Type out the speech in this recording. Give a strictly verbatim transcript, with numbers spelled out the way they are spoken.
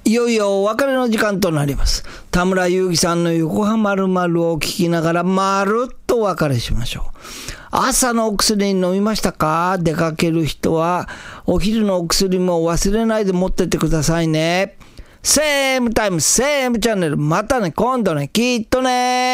いよいよお別れの時間となります。田村祐希さんの横浜るまるを聞きながらまるっとお別れしましょう。朝のお薬飲みましたか？出かける人はお昼のお薬も忘れないで持ってってくださいね。セームタイムセームチャンネル、またね、今度ね、きっとね。